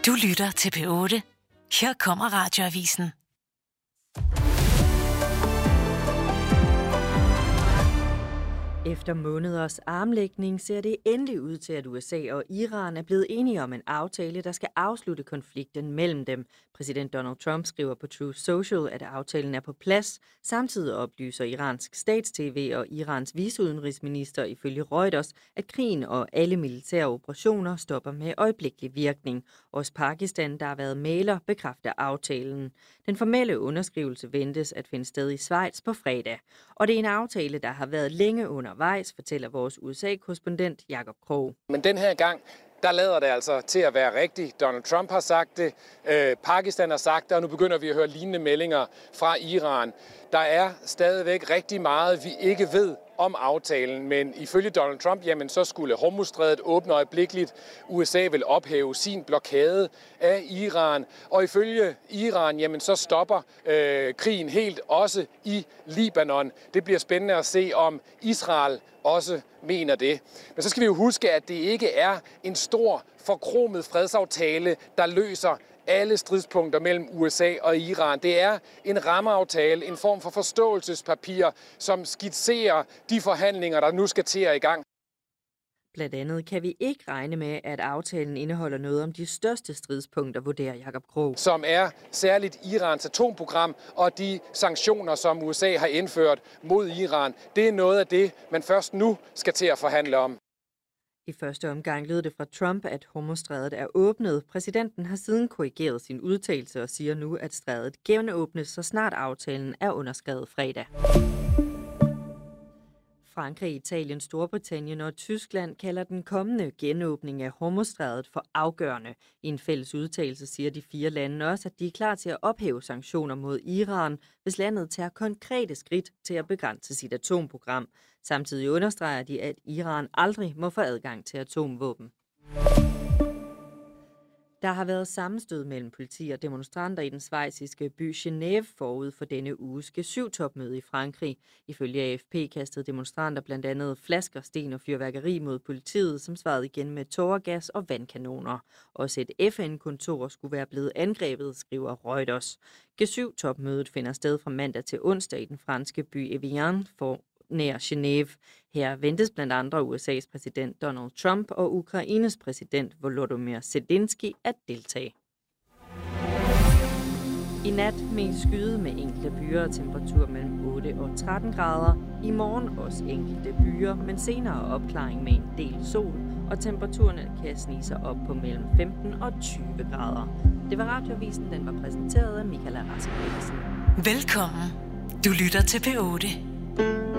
Du lytter til P8. Her kommer Radioavisen. Efter måneders armlægning ser det endelig ud til, at USA og Iran er blevet enige om en aftale, der skal afslutte konflikten mellem dem. Præsident Donald Trump skriver på Truth Social, at aftalen er på plads. Samtidig oplyser iransk statstv og Irans viceudenrigsminister ifølge Reuters, at krigen og alle militære operationer stopper med øjeblikkelig virkning. Også Pakistan, der har været mægler, bekræfter aftalen. Den formelle underskrivelse ventes at finde sted i Schweiz på fredag. Og det er en aftale, der har været længe undervejs, fortæller vores USA-korrespondent Jakob Krog. Men den her gang, der lader det altså til at være rigtigt. Donald Trump har sagt det, Pakistan har sagt det, og nu begynder vi at høre lignende meldinger fra Iran. Der er stadigvæk rigtig meget, vi ikke ved om aftalen, men ifølge Donald Trump, jamen så skulle Hormuzstrædet åbne øjeblikkeligt. USA vil ophæve sin blokade af Iran, og ifølge Iran, jamen så stopper krigen helt også i Libanon. Det bliver spændende at se, om Israel også mener det. Men så skal vi jo huske, at det ikke er en stor, forkromet fredsaftale, der løser alle stridspunkter mellem USA og Iran. Det er en rammeaftale, en form for forståelsespapir, som skitserer de forhandlinger, der nu skal til at i gang. Blandt andet kan vi ikke regne med, at aftalen indeholder noget om de største stridspunkter, vurderer Jakob Krog. Som er særligt Irans atomprogram og de sanktioner, som USA har indført mod Iran. Det er noget af det, man først nu skal til at forhandle om. I første omgang lød det fra Trump, at Hormuzstrædet er åbnet. Præsidenten har siden korrigeret sin udtalelse og siger nu, at strædet genåbnes, så snart aftalen er underskrevet fredag. Frankrig, Italien, Storbritannien og Tyskland kalder den kommende genåbning af Hormuzstrædet for afgørende. I en fælles udtalelse siger de 4 lande også, at de er klar til at ophæve sanktioner mod Iran, hvis landet tager konkrete skridt til at begrænse sit atomprogram. Samtidig understreger de, at Iran aldrig må få adgang til atomvåben. Der har været sammenstød mellem politi og demonstranter i den schweiziske by Genève forud for denne uges G7-topmøde i Frankrig. Ifølge AFP kastede demonstranter blandt andet flasker, sten og fyrværkeri mod politiet, som svarede igen med tåregas og vandkanoner. Også et FN-kontor skulle være blevet angrebet, skriver Reuters. G7-topmødet finder sted fra mandag til onsdag i den franske by Evian nær Genève. Her ventes blandt andre USA's præsident Donald Trump og Ukraines præsident Volodymyr Zelensky at deltage. I nat mest skyet med enkelte byer og temperatur mellem 8 og 13 grader. I morgen også enkelte byer, men senere opklaring med en del sol, og temperaturerne kan snige sig op på mellem 15 og 20 grader. Det var Radioavisen, den var præsenteret af Michaela Rasmussen. Velkommen. Du lytter til P8.